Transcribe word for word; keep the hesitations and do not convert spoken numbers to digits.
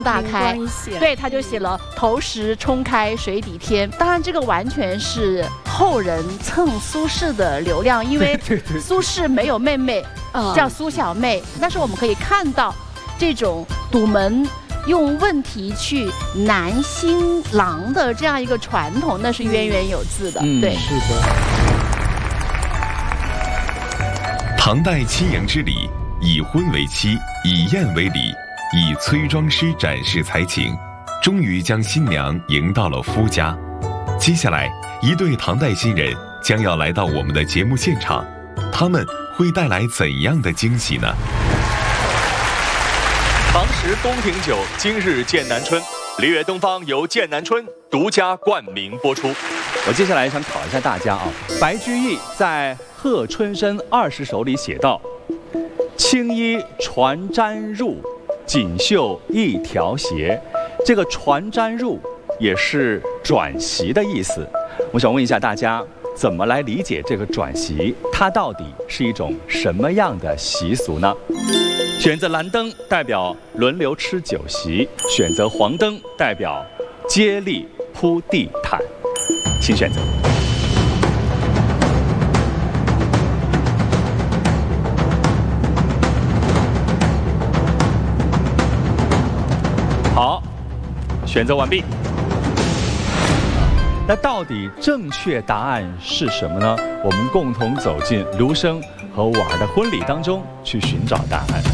大开，对，他就写了头石冲开水底天。当然，这个完全是后人蹭苏轼的流量，因为苏轼没有妹妹，叫苏小妹。但是我们可以看到，这种堵门用问题去难新郎的这样一个传统，那是渊源有字的。对， 是的。 唐代七迎之礼，以婚为期，以宴为礼。以崔庄诗展示才情，终于将新娘迎到了夫家。接下来，一对唐代新人将要来到我们的节目现场，他们会带来怎样的惊喜呢？ 唐时宫廷酒，今日剑南春。梨园东方由剑南春独家冠名播出。 我接下来想考一下大家啊，白居易在《贺春深二十首》里写道：“青衣传毡入。”锦绣一条鞋，这个传毡入也是转席的意思。我想问一下大家，怎么来理解这个转席？它到底是一种什么样的习俗呢？选择蓝灯代表轮流吃酒席，选择黄灯代表接力铺地毯，请选择。好，选择完毕。那到底正确答案是什么呢？我们共同走进卢生和婉儿的婚礼当中去寻找答案。